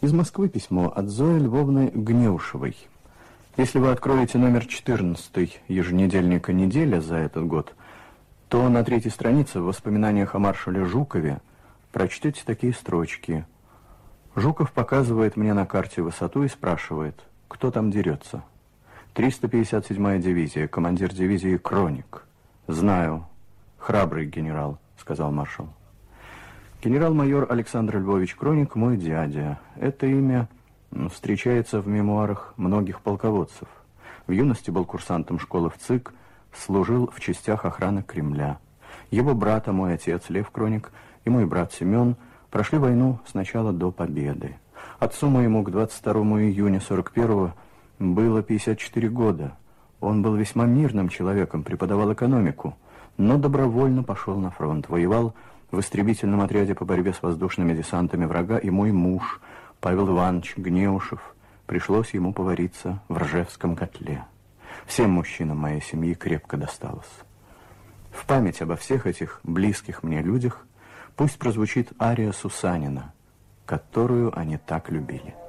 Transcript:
Из Москвы письмо от Зои Львовны Гнеушевой. Если вы откроете номер 14 еженедельника «Неделя» за этот год, то на 3-й странице в воспоминаниях о маршале Жукове прочтете такие строчки. Жуков показывает мне на карте высоту и спрашивает, кто там дерется. 357-я дивизия, командир дивизии Кроник. Знаю. Храбрый генерал, сказал маршал. Генерал-майор Александр Львович Кроник мой дядя. Это имя встречается в мемуарах многих полководцев. В юности был курсантом школы в ЦИК, служил в частях охраны Кремля. Его брат, а мой отец Лев Кроник, и мой брат Семен прошли войну с начала до победы. Отцу моему к 22 июня 41-го было 54 года. Он был весьма мирным человеком, преподавал экономику, но добровольно пошел на фронт, воевал в истребительном отряде по борьбе с воздушными десантами врага, и мой муж, Павел Иванович Гнеушев, пришлось ему повариться в Ржевском котле. Всем мужчинам моей семьи крепко досталось. В память обо всех этих близких мне людях пусть прозвучит ария Сусанина, которую они так любили.